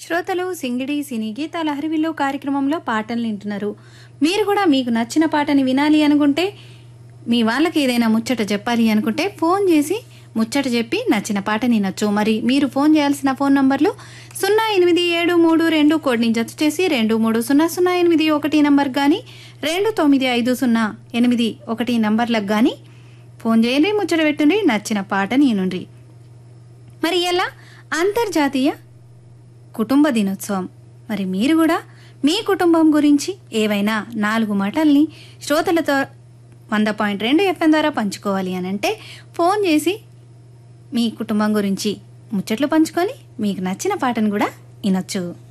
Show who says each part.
Speaker 1: శ్రోతలు సింగిడి సినీ గీతాల హరివిల్లు కార్యక్రమంలో పాటలు వింటున్నారు. మీరు కూడా మీకు నచ్చిన పాటని వినాలి అనుకుంటే, మీ వాళ్ళకి ఏదైనా ముచ్చట చెప్పాలి అనుకుంటే ఫోన్ చేసి ముచ్చట చెప్పి నచ్చిన పాటని వినొచ్చు. మరి మీరు ఫోన్ చేయాల్సిన ఫోన్ నంబర్లు 08732 కోడ్ని జత చేసి 230008 నంబర్ కానీ 295081 నంబర్లకు కానీ ఫోన్ చేయండి, ముచ్చట పెట్టుండి, నచ్చిన పాటని వినుండ్రి. మరి ఎలా అంతర్జాతీయ కుటుంబ దినోత్సవం. మరి మీరు కూడా మీ కుటుంబం గురించి ఏవైనా 4 మాటల్ని శ్రోతలతో 100.2 FM ద్వారా పంచుకోవాలి అని అంటే ఫోన్ చేసి మీ కుటుంబం గురించి ముచ్చట్లు పంచుకొని మీకు నచ్చిన పాటను కూడా వినొచ్చు.